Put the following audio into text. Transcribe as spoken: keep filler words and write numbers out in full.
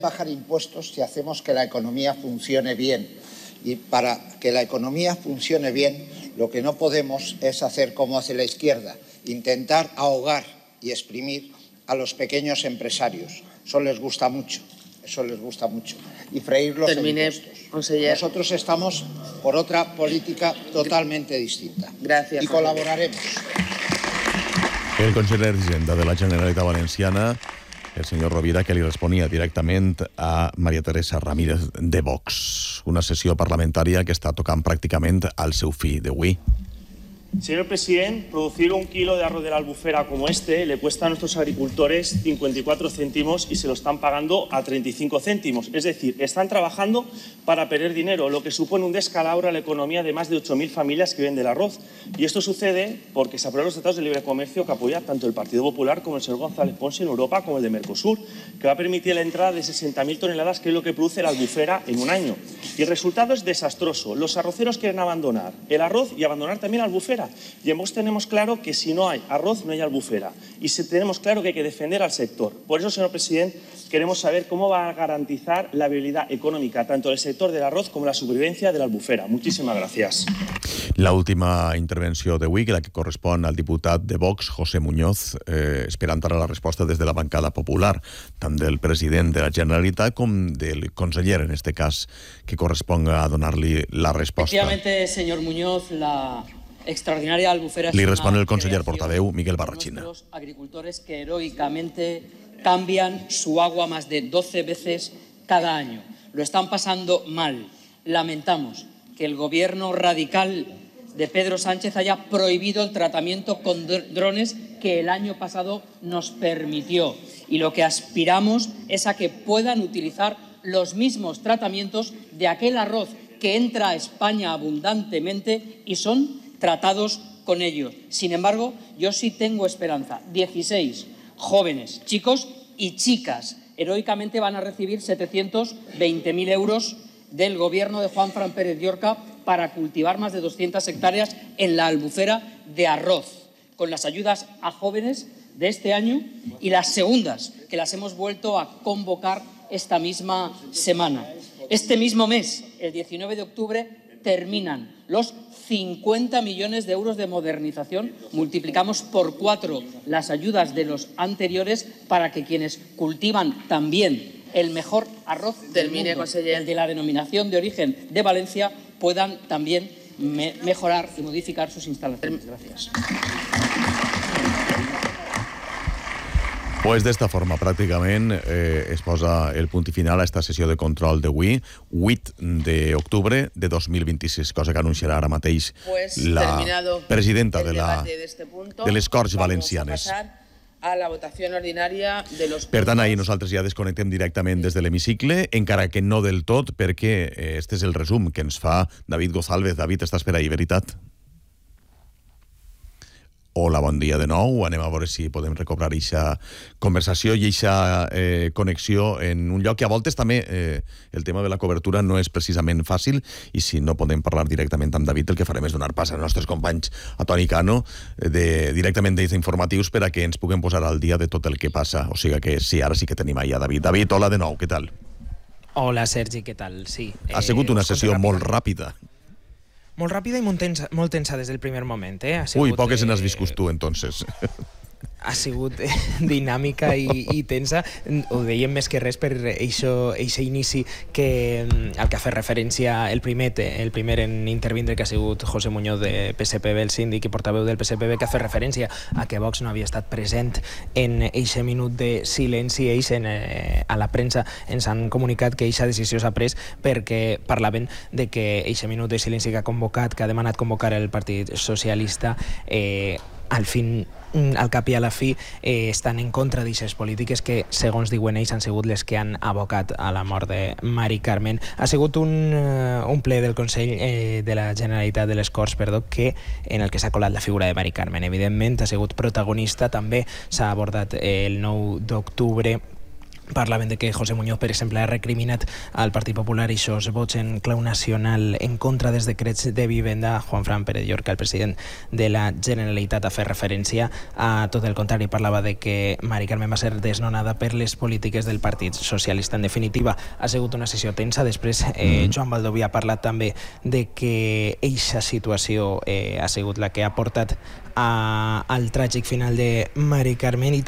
bajar impuestos si hacemos que la economía funcione bien. Y para que la economía funcione bien, lo que no podemos es hacer como hace la izquierda, intentar ahogar y exprimir a los pequeños empresarios. Eso les gusta mucho, eso les gusta mucho. Y freírlos en impuestos. Conseller. Nosotros estamos por otra política totalmente distinta. Gracias. Y colaboraremos. El conseller d'Hisenda de la Generalitat Valenciana, el senyor Rovira, que li responia directament a María Teresa Ramírez de Vox. Una sessió parlamentària que està tocant pràcticament al seu fi d'avui. Señor presidente, producir un kilo de arroz de la Albufera como este le cuesta a nuestros agricultores cincuenta y cuatro céntimos y se lo están pagando a treinta y cinco céntimos. Es decir, están trabajando para perder dinero, lo que supone un descalabro a la economía de más de ocho mil familias que venden el arroz. Y esto sucede porque se aprueban los tratados de libre comercio que apoya tanto el Partido Popular como el señor González Pons en Europa, como el de Mercosur, que va a permitir la entrada de sesenta mil toneladas, que es lo que produce la Albufera en un año. Y el resultado es desastroso. Los arroceros quieren abandonar el arroz y abandonar también la Albufera. Y en Vox tenemos claro que si no hay arroz, no hay Albufera. Y si tenemos claro que hay que defender al sector. Por eso, señor presidente, queremos saber cómo va a garantizar la viabilidad económica tanto del sector del arroz como la supervivencia de la Albufera. Muchísimas gracias. La última intervenció d'avui, que la que correspon al diputat de Vox, José Muñoz, eh, esperant ara la resposta des de la bancada popular, tant del president de la Generalitat com del conseller, en este cas, que corresponga a donar-li la resposta. Efectivamente, señor Muñoz, la extraordinaria Albufera Li respon el conseller portaveu, Miguel Barrachina. Los agricultores que heroicamente cambian su agua más de doce veces cada año. Lo están pasando mal. Lamentamos que el gobierno radical de Pedro Sánchez haya prohibido el tratamiento con drones que el año pasado nos permitió. Y lo que aspiramos es a que puedan utilizar los mismos tratamientos de aquel arroz que entra a España abundantemente y son tratados con ellos. Sin embargo, yo sí tengo esperanza. dieciséis jóvenes, chicos y chicas, heroicamente van a recibir setecientos veinte mil euros del gobierno de Juanfran Pérez Llorca para cultivar más de doscientas hectáreas en la Albufera de arroz, con las ayudas a jóvenes de este año y las segundas, que las hemos vuelto a convocar esta misma semana. Este mismo mes, el diecinueve de octubre, terminan los cincuenta millones de euros de modernización. Multiplicamos por cuatro las ayudas de los anteriores para que quienes cultivan también el mejor arroz del Termine, mundo, conseller. el de la denominación de origen de Valencia, puedan también me mejorar y modificar sus instalaciones. Gracias. Pues d'esta forma, pràcticament, eh, es posa el punt i final a esta sessió de control d'avui, vuit d'octubre de dos mil vint-i-sis, cosa que anunciarà ara mateix pues, la presidenta de, la, de, este punto, de les Corts vamos Valencianes. A pasar a la votació ordinària de los Per tant, ahir nosaltres ja desconnectem directament des de l'hemicicle, encara que no del tot, perquè este és el resum que ens fa David González. David, estàs per ahí, veritat? Hola, bon dia de nou. Anem a veure si podem recobrar aquesta conversació i aquesta eh, connexió en un lloc que a voltes també eh, el tema de la cobertura no és precisament fàcil, i si no podem parlar directament amb David, el que farem és donar pas als nostres companys, a Toni Cano, de, directament d'ells informatius, per a que ens puguem posar al dia de tot el que passa. O sigui que sí, ara sí que tenim allà David. David, hola de nou, què tal? Hola, Sergi, què tal? Sí. Ha sigut una sessió molt ràpida. Molt ràpida i molt tensa, molt tensa des del primer moment. Eh? Ha sigut, Ui, poques eh, n'has viscut tu, entonces. Ha sigut eh, dinàmica i, i tensa. Ho dèiem més que res per aquest inici que al que ha fet referència el primer, el primer en intervindre, que ha sigut José Muñoz de P S P B, el síndic i portaveu del P S P B, que ha fet referència a que Vox no havia estat present en aquest minut de silenci. Ells en, eh, a la premsa ens han comunicat que aquesta decisió s'ha pres perquè parlaven de que aquest minut de silenci que ha convocat, que ha demanat convocar el Partit Socialista, eh, al fin, al cap i a la fi, eh, estan en contra d'aixes polítiques que, segons diuen ells, han sigut les que han abocat a la mort de Mari Carmen. Ha sigut un, uh, un ple del Consell eh, de la Generalitat de les Corts, perdó, que, en el que s'ha colat la figura de Mari Carmen. Evidentment, ha sigut protagonista. També s'ha abordat eh, el nou d'octubre Parlaven de que José Muñoz, per exemple, ha recriminat al Partit Popular i aquests vots en clau nacional en contra dels decrets de vivenda. Juanfran Pérez Llorca, el president de la Generalitat, ha fet referència a tot el contrari. Parlava de que Mari Carmen va ser desnonada per les polítiques del Partit Socialista. En definitiva, ha sigut una sessió tensa. Després, eh, Joan Baldoví ha parlat també de que eixa situació eh, ha sigut la que ha portat a, al tràgic final de Mari Carmen i